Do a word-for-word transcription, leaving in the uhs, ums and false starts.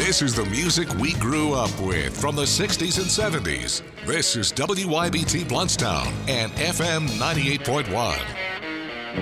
This is the music we grew up with from the sixties and seventies. This is W Y B T Bluntstown and F M ninety-eight point one.